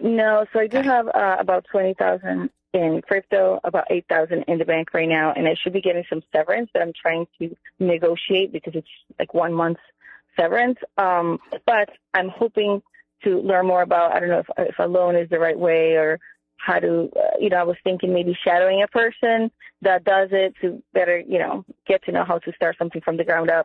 No, so I do Okay. have about 20,000 in crypto, about 8,000 in the bank right now, and I should be getting some severance that I'm trying to negotiate because it's like 1 month severance. But I'm hoping to learn more about, I don't know if a loan is the right way or how to, I was thinking maybe shadowing a person that does it to better, get to know how to start something from the ground up.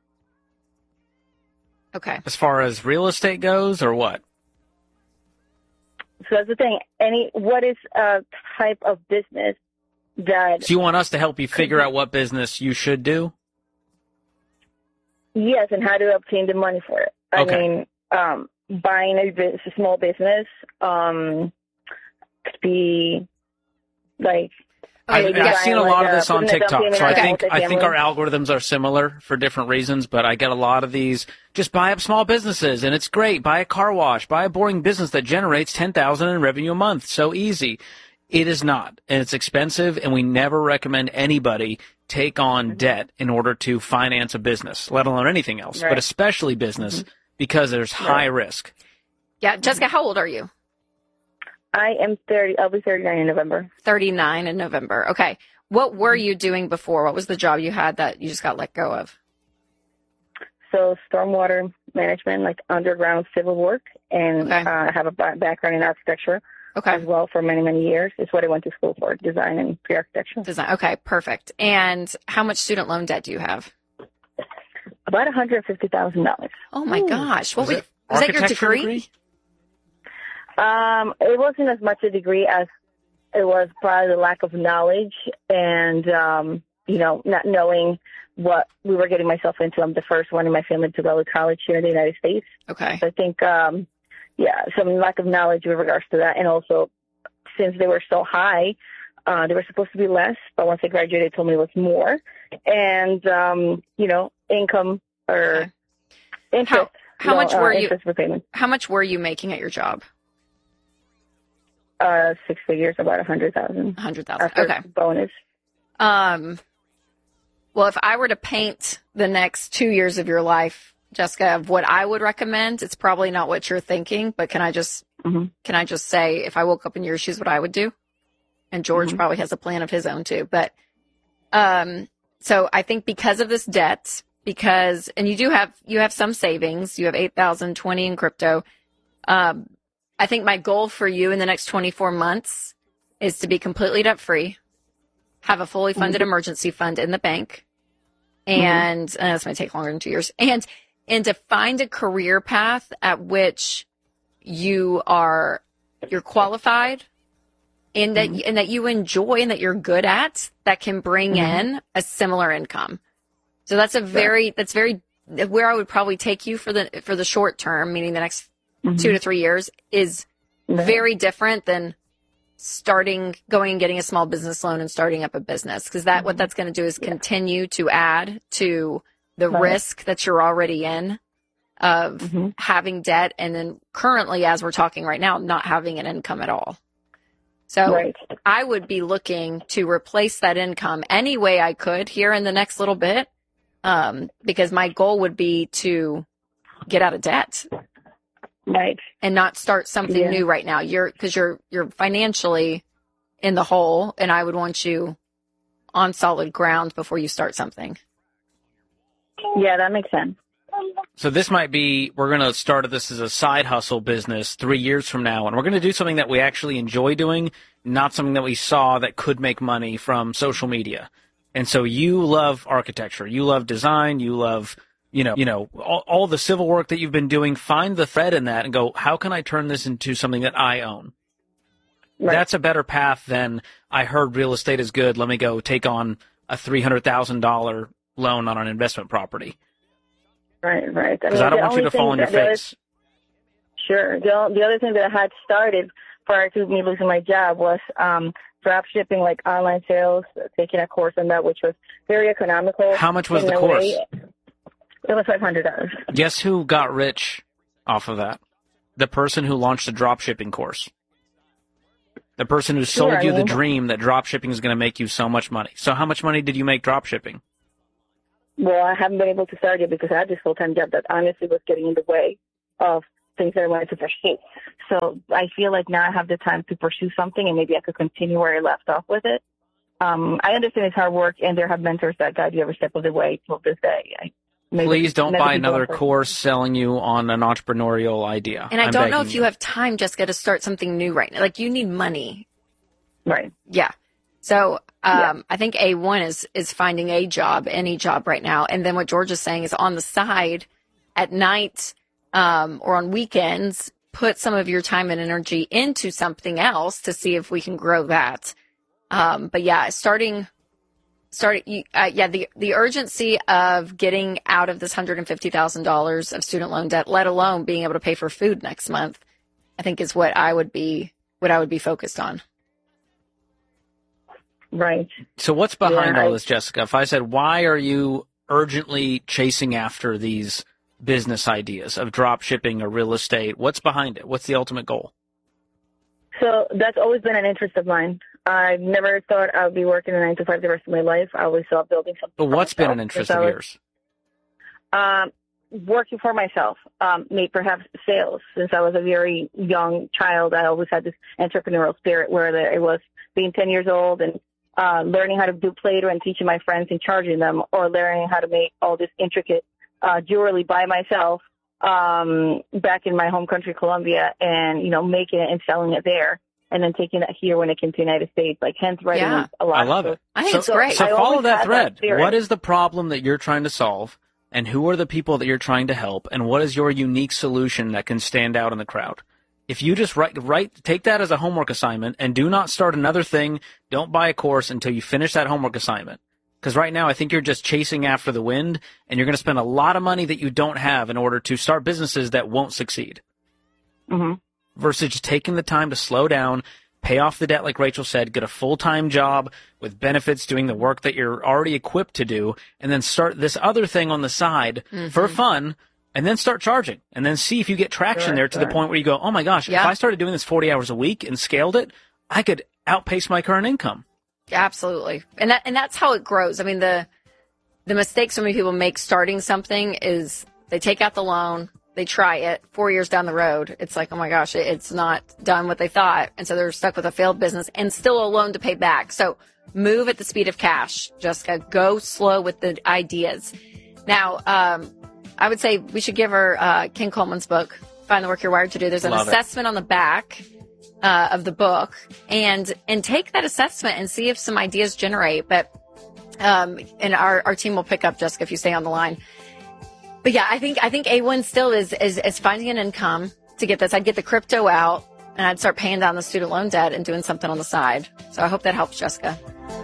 Okay. As far as real estate goes, or what? So that's the thing. What is a type of business that? So you want us to help you figure out what business you should do? Yes, and how to obtain the money for it. Okay. I mean, buying a small business could be like. I've seen a lot of this on putting a down TikTok, so payment on I think multifamily. our algorithms are similar for different reasons, but I get a lot of these, just buy up small businesses, and it's great. Buy a car wash. Buy a boring business that generates $10,000 in revenue a month. So easy. It is not, and it's expensive, and we never recommend anybody take on debt in order to finance a business, let alone anything else, Right. but especially business, because there's high risk. Yeah. Jessica, how old are you? I am 30. I'll be 39 in November. 39 in November. Okay. What were you doing before? What was the job you had that you just got let go of? So stormwater management, like underground civil work, and Okay. I have a background in architecture Okay. as well for many, many years. It's what I went to school for, design and pre-architecture. Design. Okay. Perfect. And how much student loan debt do you have? About $150,000. Oh my gosh. What Was was it that your architecture degree? It wasn't as much a degree as it was probably the lack of knowledge and, not knowing what we were getting myself into. I'm the first one in my family to go to college here in the United States. Okay. So I think, some lack of knowledge with regards to that. And also, since they were so high, they were supposed to be less, but once I graduated, they told me it was more. And, income or Okay. interest. How much were you? Interest repayment. How much were you making at your job? 6 figures, about 100,000. 100,000. After Okay. bonus. Well, if I were to paint the next 2 years of your life, Jessica, of what I would recommend, it's probably not what you're thinking, but can I just say, if I woke up in your shoes, what I would do? And George probably has a plan of his own too. But, so I think because of this debt, and you have some savings, you have 8,020 in crypto. I think my goal for you in the next 24 months is to be completely debt free, have a fully funded emergency fund in the bank. And that's going to take longer than 2 years. And to find a career path at which you're qualified and that you enjoy and that you're good at, that can bring in a similar income. So that's that's very where I would probably take you for the short term, meaning the next 2 to 3 years, is very different than going and getting a small business loan and starting up a business. Because what that's going to do is continue to add to the risk that you're already in of having debt. And then currently, as we're talking right now, not having an income at all. So I would be looking to replace that income any way I could here in the next little bit. Because my goal would be to get out of debt. Right. And not start something new right now. You're financially in the hole, and I would want you on solid ground before you start something. Yeah, that makes sense. So this might be, we're going to start this as a side hustle business 3 years from now, and we're going to do something that we actually enjoy doing, not something that we saw that could make money from social media. And so you love architecture, you love design, you love all the civil work that you've been doing. Find the thread in that and go, how can I turn this into something that I own? Right. That's a better path than, I heard real estate is good, let me go take on a $300,000 loan on an investment property. Right. Because I don't want you to fall on your face. Sure. The other thing that I had started prior to me losing my job was drop shipping, like online sales, taking a course on that, which was very economical. How much was the course? It was $500. Guess who got rich off of that? The person who launched the drop shipping course. The person who sold you the dream that drop shipping is going to make you so much money. So how much money did you make drop shipping? Well, I haven't been able to start it because I had this full-time job that honestly was getting in the way of things that I wanted to pursue. So I feel like now I have the time to pursue something, and maybe I could continue where I left off with it. I understand it's hard work, and there have mentors that guide you every step of the way till this day. Please don't buy another course selling you on an entrepreneurial idea. And I don't know if you have time, Jessica, to start something new right now. Like, you need money. Right. Yeah. So I think A1 is finding a job, any job right now. And then what George is saying is on the side at night or on weekends, put some of your time and energy into something else to see if we can grow that. But yeah, the urgency of getting out of this $150,000 of student loan debt, let alone being able to pay for food next month, I think is what I would be focused on. Right. So what's behind all this, Jessica? If I said, why are you urgently chasing after these business ideas of drop shipping or real estate? What's behind it? What's the ultimate goal? So that's always been an interest of mine. I never thought I would be working a 9 to 5 the rest of my life. I always saw building something. But what's been an interest of yours? Working for myself, maybe perhaps sales. Since I was a very young child, I always had this entrepreneurial spirit where it was being 10 years old and learning how to do Play-Doh and teaching my friends and charging them, or learning how to make all this intricate jewelry by myself back in my home country, Colombia, and, making it and selling it there. And then taking that here when it came to the United States, like hence writing a lot. I love it. I think it's great. So follow that thread. What is the problem that you're trying to solve, and who are the people that you're trying to help, and what is your unique solution that can stand out in the crowd? If you just take that as a homework assignment and do not start another thing, don't buy a course until you finish that homework assignment. Because right now I think you're just chasing after the wind, and you're going to spend a lot of money that you don't have in order to start businesses that won't succeed. Mm-hmm. Versus just taking the time to slow down, pay off the debt like Rachel said, get a full-time job with benefits doing the work that you're already equipped to do, and then start this other thing on the side for fun, and then start charging, and then see if you get traction there to the point where you go, oh my gosh, if I started doing this 40 hours a week and scaled it, I could outpace my current income. Absolutely. And that's how it grows. I mean, the mistake so many people make starting something is they take out the loan, they try it 4 years down the road. It's like, oh my gosh, it's not done what they thought. And so they're stuck with a failed business and still a loan to pay back. So move at the speed of cash, Jessica. Go slow with the ideas. Now, I would say we should give her Ken Coleman's book, Find the Work You're Wired to Do. There's an assessment on the back of the book, and take that assessment and see if some ideas generate. But and our team will pick up, Jessica, if you stay on the line. But yeah, I think A1 still is finding an income to get this. I'd get the crypto out, and I'd start paying down the student loan debt and doing something on the side. So I hope that helps, Jessica.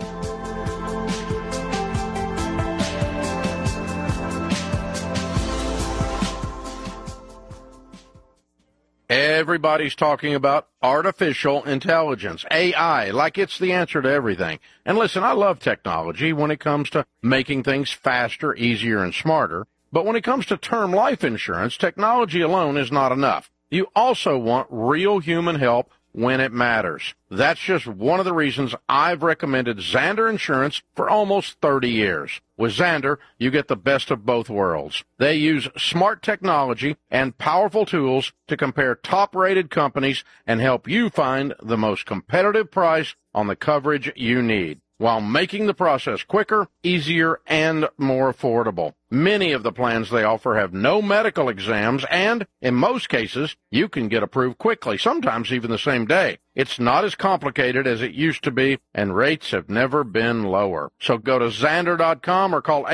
Everybody's talking about artificial intelligence, AI, like it's the answer to everything. And listen, I love technology when it comes to making things faster, easier, and smarter. But when it comes to term life insurance, technology alone is not enough. You also want real human help when it matters. That's just one of the reasons I've recommended Zander Insurance for almost 30 years. With Zander, you get the best of both worlds. They use smart technology and powerful tools to compare top-rated companies and help you find the most competitive price on the coverage you need, while making the process quicker, easier, and more affordable. Many of the plans they offer have no medical exams, and in most cases, you can get approved quickly, sometimes even the same day. It's not as complicated as it used to be, and rates have never been lower. So go to Zander.com or call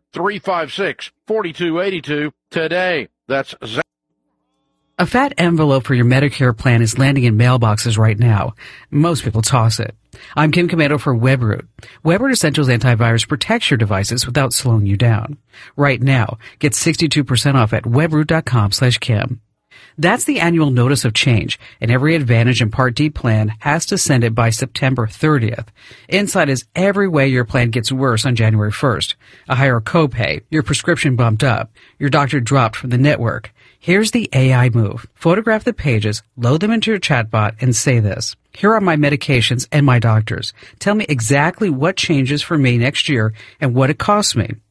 800-356-4282 today. That's Zander. A fat envelope for your Medicare plan is landing in mailboxes right now. Most people toss it. I'm Kim Commando for WebRoot. WebRoot Essentials Antivirus protects your devices without slowing you down. Right now, get 62% off at webroot.com/Kim. That's the annual notice of change, and every Advantage and Part D plan has to send it by September 30th. Inside is every way your plan gets worse on January 1st. A higher copay, your prescription bumped up, your doctor dropped from the network. Here's the AI move. Photograph the pages, load them into your chatbot, and say this. Here are my medications and my doctors. Tell me exactly what changes for me next year and what it costs me.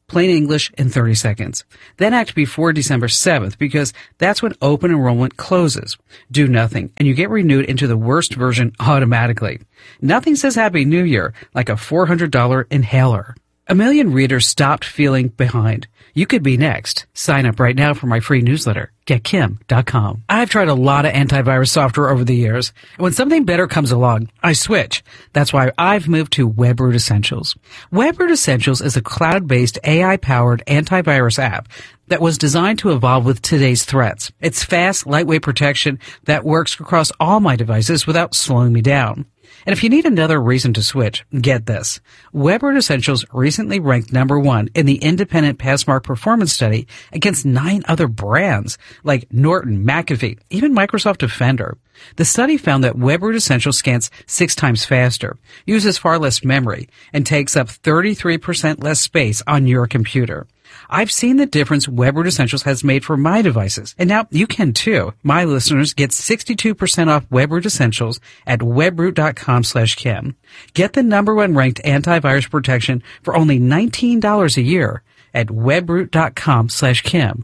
Plain English in 30 seconds. Then act before December 7th because that's when open enrollment closes. Do nothing and you get renewed into the worst version automatically. Nothing says Happy New Year like a $400 inhaler. A million readers stopped feeling behind. You could be next. Sign up right now for my free newsletter. GetKim.com. I've tried a lot of antivirus software over the years. When something better comes along, I switch. That's why I've moved to WebRoot Essentials. WebRoot Essentials is a cloud-based AI-powered antivirus app that was designed to evolve with today's threats. It's fast, lightweight protection that works across all my devices without slowing me down. And if you need another reason to switch, get this. WebRoot Essentials recently ranked number 1 in the independent Passmark performance study against 9 other brands like Norton, McAfee, even Microsoft Defender. The study found that WebRoot Essentials scans 6 times faster, uses far less memory, and takes up 33% less space on your computer. I've seen the difference WebRoot Essentials has made for my devices, and now you can too. My listeners get 62% off WebRoot Essentials at webroot.com/Kim. Get the number 1 ranked antivirus protection for only $19 a year at webroot.com/Kim.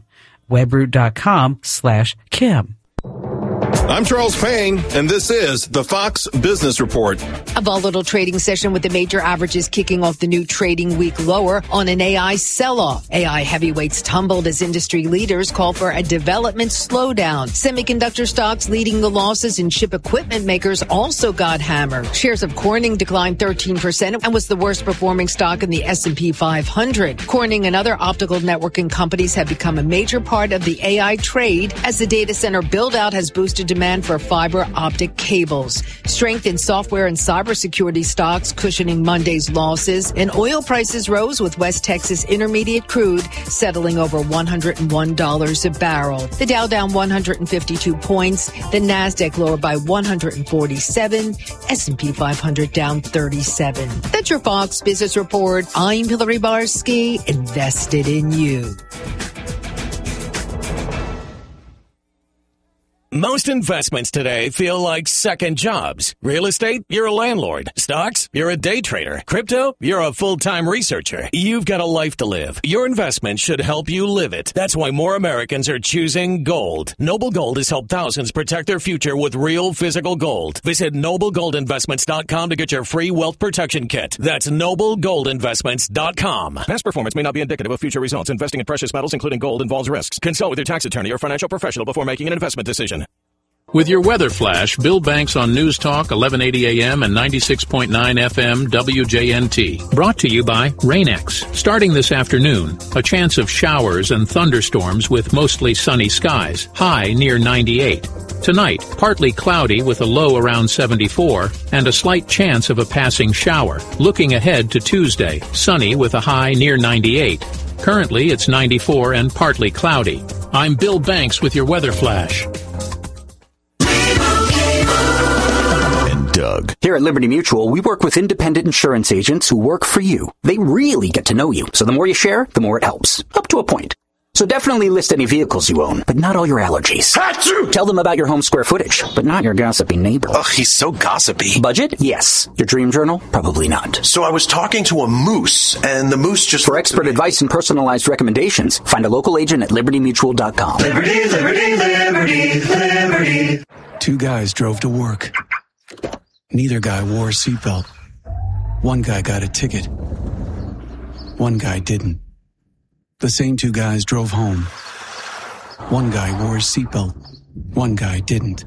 webroot.com/Kim. I'm Charles Payne, and this is the Fox Business Report. A volatile trading session with the major averages kicking off the new trading week lower on an AI sell-off. AI heavyweights tumbled as industry leaders call for a development slowdown. Semiconductor stocks leading the losses and chip equipment makers also got hammered. Shares of Corning declined 13% and was the worst performing stock in the S&P 500. Corning and other optical networking companies have become a major part of the AI trade as the data center build-out has boosted demand for fiber optic cables. Strength in software and cybersecurity stocks cushioning Monday's losses, and oil prices rose with West Texas Intermediate crude settling over $101 a barrel. The Dow down 152 points, the Nasdaq lower by 147, S&P 500 down 37. That's your Fox Business Report. I'm Hillary Barsky, invested in you. Most investments today feel like second jobs. Real estate, you're a landlord. Stocks, you're a day trader. Crypto, you're a full-time researcher. You've got a life to live. Your investment should help you live it. That's why more Americans are choosing gold. Noble Gold has helped thousands protect their future with real physical gold. Visit NobleGoldInvestments.com to get your free wealth protection kit. That's NobleGoldInvestments.com. Past performance may not be indicative of future results. Investing in precious metals, including gold, involves risks. Consult with your tax attorney or financial professional before making an investment decision. With your weather flash, Bill Banks on News Talk 1180 AM and 96.9 FM WJNT. Brought to you by Rain-X. Starting this afternoon, a chance of showers and thunderstorms with mostly sunny skies. High near 98. Tonight, partly cloudy with a low around 74 and a slight chance of a passing shower. Looking ahead to Tuesday, sunny with a high near 98. Currently, it's 94 and partly cloudy. I'm Bill Banks with your weather flash. Doug. Here at Liberty Mutual, we work with independent insurance agents who work for you. They really get to know you, so the more you share, the more it helps. Up to a point. So definitely list any vehicles you own, but not all your allergies. Achoo! Tell them about your home square footage, but not your gossipy neighbor. Ugh, he's so gossipy. Budget? Yes. Your dream journal? Probably not. So I was talking to a moose, and the moose just... For expert advice and personalized recommendations, find a local agent at libertymutual.com. Liberty, liberty, liberty, liberty. 2 guys drove to work. Neither guy wore a seatbelt. One guy got a ticket. One guy didn't. The same 2 guys drove home. One guy wore a seatbelt. One guy didn't.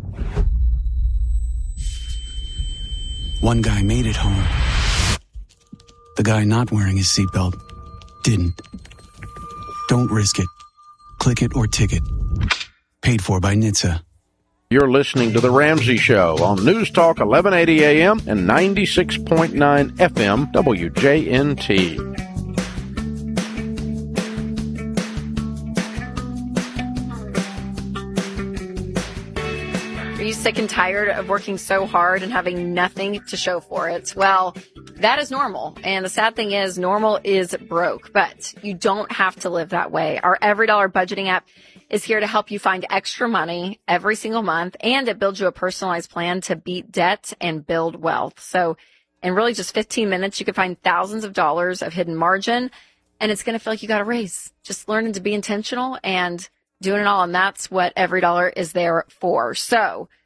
One guy made it home. The guy not wearing his seatbelt didn't. Don't risk it. Click it or ticket. Paid for by NHTSA. You're listening to The Ramsey Show on News Talk 1180 AM and 96.9 FM WJNT. Are you sick and tired of working so hard and having nothing to show for it? Well, that is normal. And the sad thing is, normal is broke, but you don't have to live that way. Our EveryDollar budgeting app is here to help you find extra money every single month, and it builds you a personalized plan to beat debt and build wealth. So in really just 15 minutes, you can find thousands of dollars of hidden margin and it's going to feel like you got a raise. Just learning to be intentional and doing it all. And that's what Every Dollar is there for. So